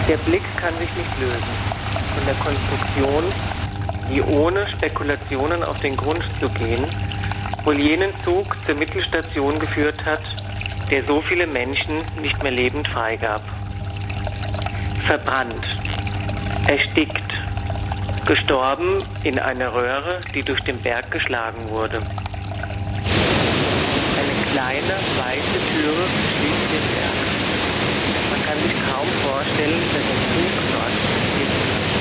Der Blick kann sich nicht lösen von der Konstruktion, die ohne Spekulationen auf den Grund zu gehen, wohl jenen Zug zur Mittelstation geführt hat, der so viele Menschen nicht mehr lebend freigab. Verbrannt, erstickt, gestorben in einer Röhre, die durch den Berg geschlagen wurde. Eine kleine, weiße Türe schließt den Berg. Man kann sich kaum vorstellen, dass ein Zug dort ist.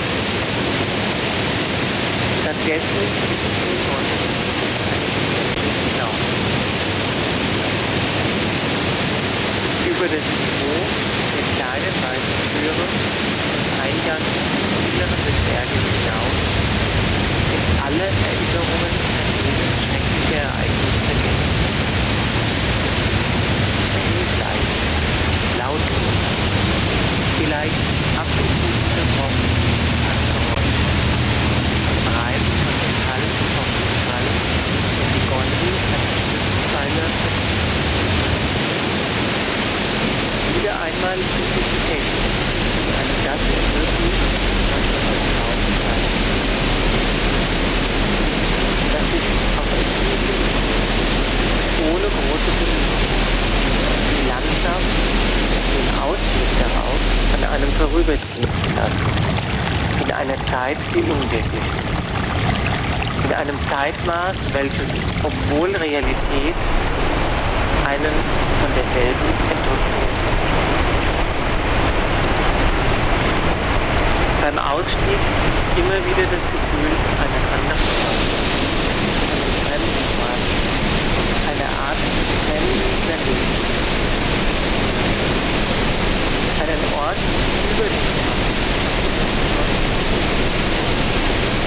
Stattdessen ist es ein Gott. Genau. Über das Niveau der kleinen weißen Türe am Eingang im Inneren des Berges hinaus sind alle Erinnerungen an dieses schreckliche Ereignis vergessen. Leicht, lautlos, vielleicht ab und zu zerbrochen, als Geräusch. Von Reim von Metall auf Metall, und die Gondel an die Stützpfeiler. Wieder einmal ist es die Technik, die einem das ermöglicht, was man als Traum zeigt. Das ist auf ein Ziel, ohne große Bemühungen. Die Landschaft, den Ausblick darauf an einem vorüberziehen zu lassen. In einer Zeit, die unwirklich ist. In einem Zeitmaß, welches, obwohl Realität, einen von derselben entrückt wird. Beim Ausstieg immer wieder das Gefühl einer anderen Ort, einem fremden Ort, einer Art fremden Verhältnis. Einen Ort über den